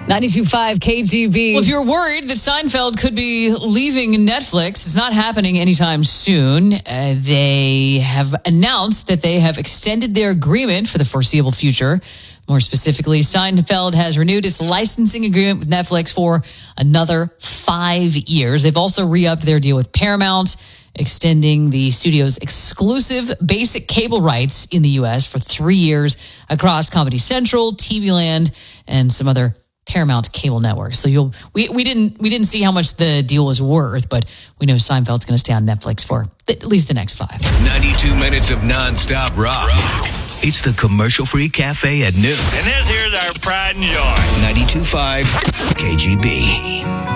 92.5 KGB. Well, if you're worried that Seinfeld could be leaving Netflix, it's not happening anytime soon. They have announced that they have extended their agreement for the foreseeable future. More specifically, Seinfeld has renewed its licensing agreement with Netflix for another 5 years. They've also re-upped their deal with Paramount, extending the studio's exclusive basic cable rights in the U.S. for 3 years across Comedy Central, TV Land, and some other Paramount cable networks. So we didn't see how much the deal was worth, but we know Seinfeld's going to stay on Netflix for at least the next 5. 92 minutes of nonstop rock. It's the commercial-free cafe at noon. And here's our pride and joy. 92.5 KGB.